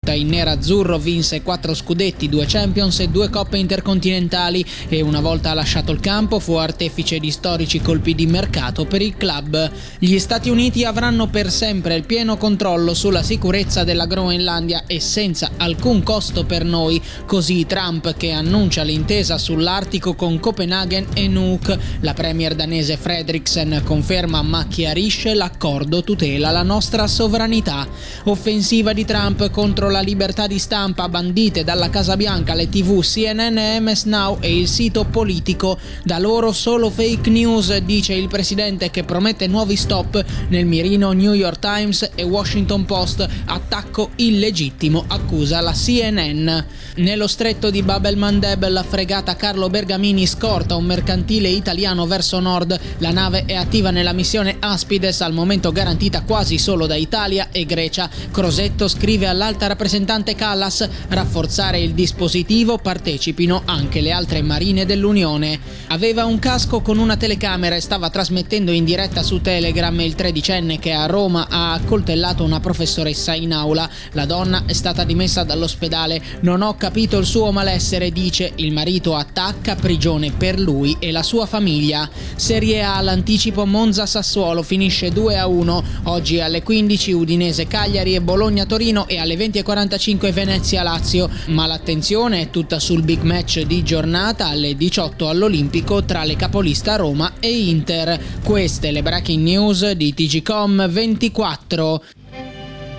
tutta in nerazzurro, vinse 4 scudetti, 2 Champions e 2 coppe intercontinentali e una volta lasciato il campo fu artefice di storici colpi di mercato per il club. Gli Stati Uniti avranno per sempre il pieno controllo sulla sicurezza della Groenlandia e senza alcun costo per noi, così Trump che annuncia l'intesa sull'Artico con Copenaghen e Nuuk. La premier danese Frederiksen conferma ma chiarisce: l'accordo tutela la nostra sovranità. Offensiva di Trump contro la libertà di stampa, bandite dalla Casa Bianca le TV CNN e MS Now e il sito Politico. Da loro solo fake news, dice il presidente, che promette nuovi stop. Nel mirino New York Times e Washington Post, attacco illegittimo, accusa la CNN. Nello stretto di Bab el-Mandeb la fregata Carlo Bergamini scorta un mercantile italiano verso nord. La nave è attiva nella missione Aspides, al momento garantita quasi solo da Italia e Grecia. Crosetto scrive all'alta rappresentante Callas: rafforzare il dispositivo, partecipino anche le altre marine dell'Unione. Aveva un casco con una telecamera e stava trasmettendo in diretta su Telegram il tredicenne che a Roma ha accoltellato una professoressa in aula. La donna è stata dimessa dall'ospedale. Non ho capito il suo malessere, dice. Il marito attacca, prigione per lui e la sua famiglia. Serie A, l'anticipo Monza-Sassuolo finisce 2-1. Oggi alle 15 Udinese-Cagliari e Bologna-Torino e alle 20:45 Venezia-Lazio. Ma l'attenzione è tutta sul big match di giornata alle 18 all'Olimpico tra le capolista Roma e Inter. Queste le breaking news di TGcom 24.